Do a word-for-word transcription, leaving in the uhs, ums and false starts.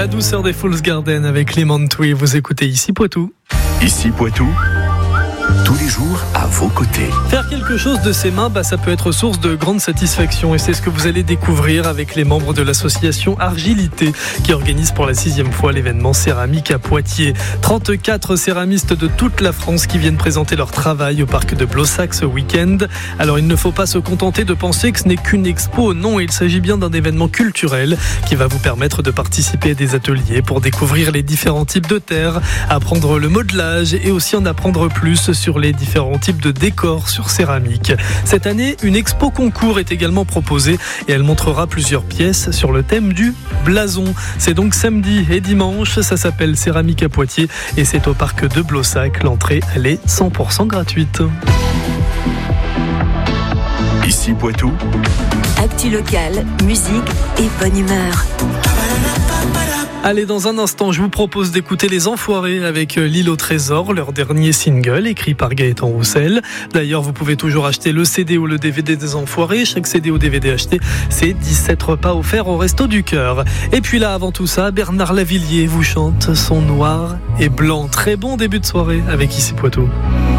La douceur des Fool's Garden avec Lemon Tree. Vous écoutez Ici Poitou. Ici Poitou, tous les jours à vos côtés. Faire quelque chose de ses mains, bah, ça peut être source de grande satisfaction et c'est ce que vous allez découvrir avec les membres de l'association Argilité qui organise pour la sixième fois l'événement Céramique à Poitiers. trente-quatre céramistes de toute la France qui viennent présenter leur travail au parc de Blossac ce week-end. Alors il ne faut pas se contenter de penser que ce n'est qu'une expo. Non, il s'agit bien d'un événement culturel qui va vous permettre de participer à des ateliers pour découvrir les différents types de terre, apprendre le modelage et aussi en apprendre plus sur les différents types de décors sur céramique. Cette année, une expo concours est également proposée et elle montrera plusieurs pièces sur le thème du blason. C'est donc samedi et dimanche, ça s'appelle Céramique à Poitiers et c'est au parc de Blossac. L'entrée, elle est cent pour cent gratuite. Ici Poitou, actu locale, musique et bonne humeur. Allez, dans un instant, je vous propose d'écouter Les Enfoirés avec L'Île au Trésor, leur dernier single écrit par Gaëtan Roussel. D'ailleurs, vous pouvez toujours acheter le C D ou le D V D des Enfoirés. Chaque C D ou D V D acheté, c'est dix-sept repas offerts au Resto du Cœur. Et puis là, avant tout ça, Bernard Lavilliers vous chante Son noir et blanc. Très bon début de soirée avec Ici Poitou.